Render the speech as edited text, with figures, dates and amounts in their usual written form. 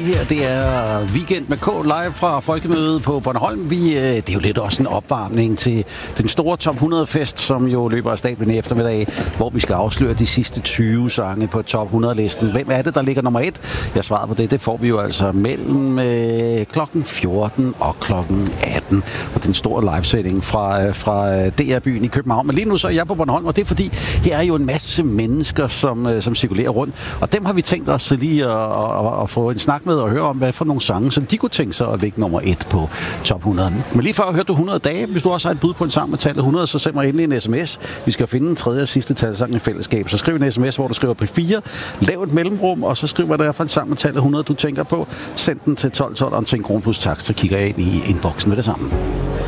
her, det er Weekend med K live fra Folkemødet på Bornholm. Det er jo lidt også en opvarmning til den store Top 100-fest, som jo løber af stablen i eftermiddag, hvor vi skal afsløre de sidste 20 sange på Top 100-listen. Hvem er det, der ligger nummer 1? Jeg svarer på det får vi jo altså mellem klokken 14 og klokken 18. Og den store livesending fra DR-byen i København. Men lige nu så er jeg på Bornholm, og det er fordi, her er jo en masse mennesker, som cirkulerer rundt. Og dem har vi tænkt os lige at få en snak med og høre om, hvad for nogle sange, som de kunne tænke sig at ligge nummer 1 på Top 100. Men lige før hørte du 100 dage. Hvis du også har et bud på en sang med tallet 100, så send mig endelig en sms. Vi skal finde en tredje og sidste talsang i fællesskab. Så skriv en sms, hvor du skriver P4, lav et mellemrum, og så skriv, hvad der er for en sang med tallet 100, du tænker på. Send den til 1212 og til en krone plus takst, så kigger jeg ind i inboxen med det samme.